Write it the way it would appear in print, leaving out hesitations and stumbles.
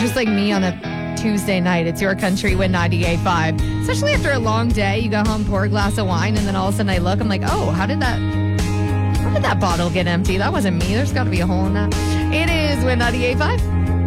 just like me on a Tuesday night. It's Your Country with 98.5. Especially after a long day, you go home, pour a glass of wine, and then all of a sudden I look, I'm like, oh, how did that bottle get empty? That wasn't me. There's got to be a hole in that. It is with 98.5.